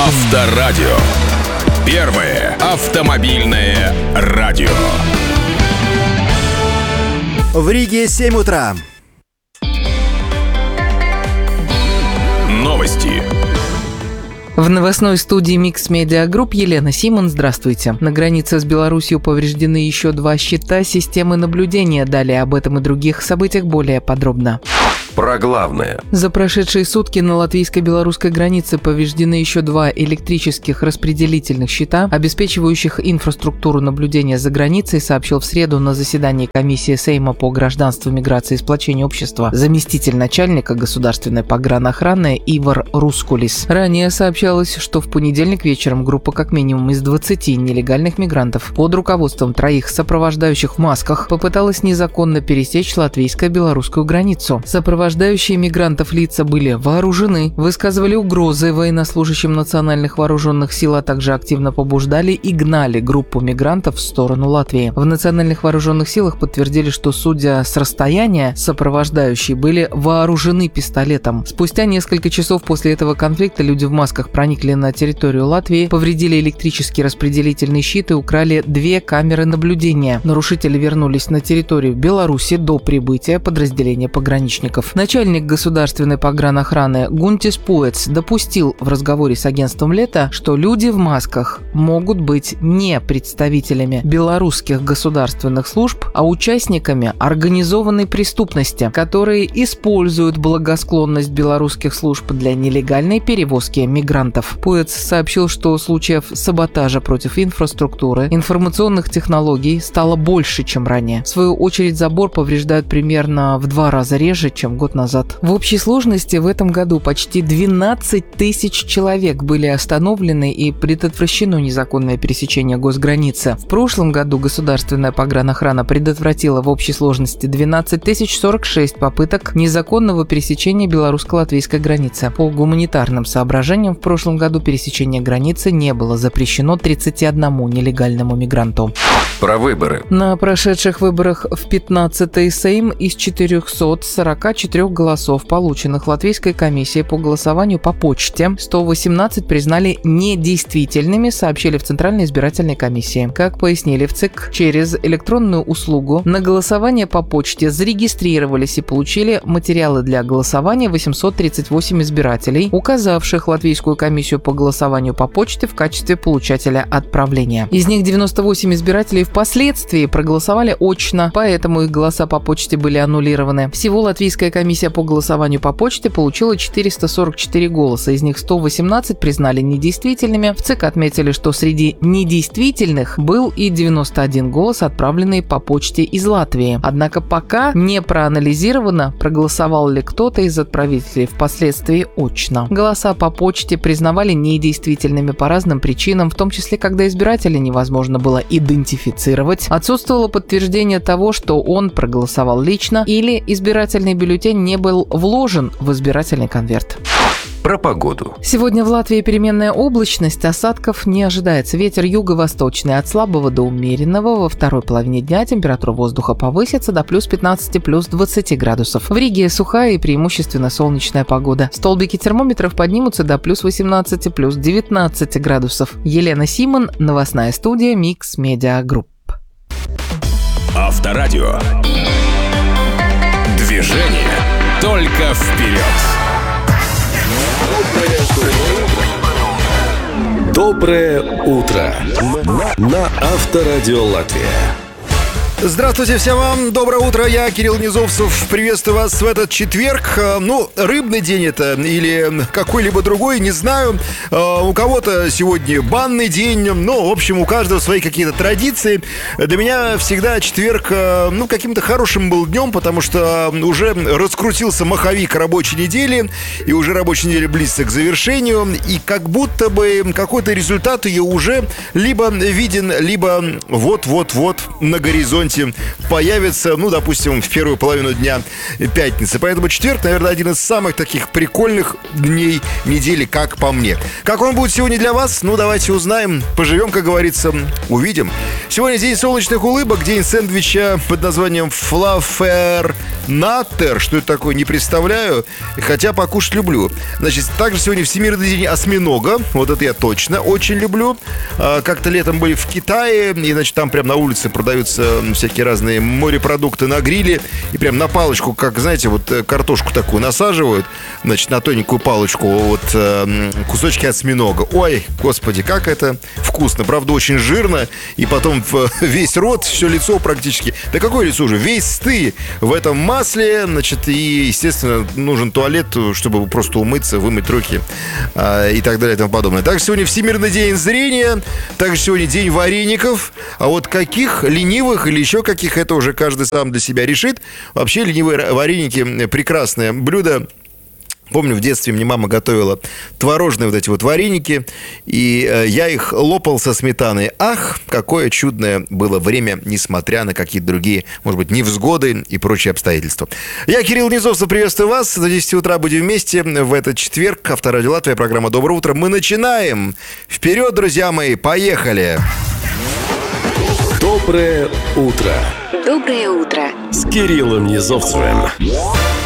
Авторадио. Первое автомобильное радио. В Риге 7 утра. Новости. В новостной студии Mix Media Group Елена Симон. Здравствуйте. На границе с Беларусью повреждены еще 2 щита системы наблюдения. Далее об этом и других событиях более подробно. Про главное. За прошедшие сутки на латвийско-белорусской границе повреждены еще 2 электрических распределительных щита, обеспечивающих инфраструктуру наблюдения за границей, сообщил в среду на заседании комиссии Сейма по гражданству, миграции и сплочению общества заместитель начальника государственной погранохраны Ивар Рускулис. Ранее сообщалось, что в понедельник вечером группа как минимум из 20 нелегальных мигрантов под руководством 3 сопровождающих в масках попыталась незаконно пересечь латвийско-белорусскую границу. Сопровождающие мигрантов лица были вооружены, высказывали угрозы военнослужащим национальных вооруженных сил, а также активно побуждали и гнали группу мигрантов в сторону Латвии. В национальных вооруженных силах подтвердили, что, судя с расстояния, сопровождающие были вооружены пистолетом. Спустя несколько часов после этого конфликта люди в масках проникли на территорию Латвии, повредили электрический распределительный щит и украли 2 камеры наблюдения. Нарушители вернулись на территорию Беларуси до прибытия подразделения пограничников. Начальник государственной погранохраны Гунтис Пуэц допустил в разговоре с агентством Лето, что люди в масках могут быть не представителями белорусских государственных служб, а участниками организованной преступности, которые используют благосклонность белорусских служб для нелегальной перевозки мигрантов. Пуэц сообщил, что случаев саботажа против инфраструктуры, информационных технологий стало больше, чем ранее. В свою очередь, забор повреждают примерно в 2 раза реже, чем год назад. В общей сложности в этом году почти 12 тысяч человек были остановлены и предотвращено незаконное пересечение госграницы. В прошлом году государственная погранохрана предотвратила в общей сложности 12 046 попыток незаконного пересечения белорусско-латвийской границы. По гуманитарным соображениям в прошлом году пересечение границы не было запрещено 31 нелегальному мигранту. Про выборы. На прошедших выборах в 15-й Сейм из 444 голосов, полученных Латвийской комиссией по голосованию по почте, 118 признали недействительными, сообщили в Центральной избирательной комиссии. Как пояснили в ЦИК, через электронную услугу на голосование по почте зарегистрировались и получили материалы для голосования 838 избирателей, указавших Латвийскую комиссию по голосованию по почте в качестве получателя отправления. Из них 98 избирателей впоследствии проголосовали очно, поэтому их голоса по почте были аннулированы. Всего Латвийская комиссия по голосованию по почте получила 444 голоса, из них 118 признали недействительными. В ЦИК отметили, что среди недействительных был и 91 голос, отправленный по почте из Латвии. Однако пока не проанализировано, проголосовал ли кто-то из отправителей впоследствии очно. Голоса по почте признавали недействительными по разным причинам, в том числе, когда избирателя невозможно было идентифицировать, отсутствовало подтверждение того, что он проголосовал лично, или избирательный бюллетень не был вложен в избирательный конверт. Про погоду. Сегодня в Латвии переменная облачность, осадков не ожидается. Ветер юго-восточный от слабого до умеренного. Во второй половине дня температура воздуха повысится до плюс 15, плюс 20 градусов. В Риге сухая и преимущественно солнечная погода. Столбики термометров поднимутся до плюс 18, плюс 19 градусов. Елена Симон, новостная студия Mix Media Group. Авторадио. Движение только вперед. Доброе утро на Авторадио Латвия. Здравствуйте всем вам, доброе утро, я Кирилл Низовцев, приветствую вас в этот четверг. Рыбный день это или какой-либо другой, не знаю. У кого-то сегодня банный день, в общем, у каждого свои какие-то традиции. Для меня всегда четверг, каким-то хорошим был днем, потому что уже раскрутился маховик рабочей недели, и уже рабочая неделя близится к завершению, и как будто бы какой-то результат ее уже либо виден, либо вот-вот-вот на горизонте горизонте появится, ну, допустим, в первую половину дня пятницы. Поэтому четверг, наверное, один из самых таких прикольных дней недели, как по мне. Как он будет сегодня для вас? Ну, давайте узнаем. Поживем, как говорится, увидим. Сегодня день солнечных улыбок, день сэндвича под названием Флафернаттер. Что это такое, не представляю, хотя покушать люблю. Значит, также сегодня Всемирный день осьминога. Вот это я точно очень люблю. Как-то летом были в Китае, и, значит, там прям на улице продаются всякие разные морепродукты на гриле. И прям на палочку, как, знаете, вот картошку такую насаживают, значит, на тоненькую палочку вот кусочки осьминога. Ой, господи, как это вкусно. Правда, очень жирно. И потом весь рот, все лицо практически. Да какое лицо уже? Весь ты в этом масле. Значит, и, естественно, нужен туалет, чтобы просто умыться, вымыть руки и так далее и тому подобное. Также сегодня Всемирный день зрения. Также сегодня день вареников. А вот каких, ленивых или еще каких, это уже каждый сам для себя решит. Вообще ленивые вареники прекрасное блюдо. Помню, в детстве мне мама готовила творожные вот эти вот вареники, и я их лопал со сметаной. Ах, какое чудное было время, несмотря на какие-то другие, может быть, невзгоды и прочие обстоятельства. Я, Кирилл Низовцев, приветствую вас. До 10 утра будем вместе в этот четверг. Авторадио Латвия, программа «Доброе утро». Мы начинаем. Вперед, друзья мои, поехали! Доброе утро. Доброе утро. С Кириллом Низовцевым.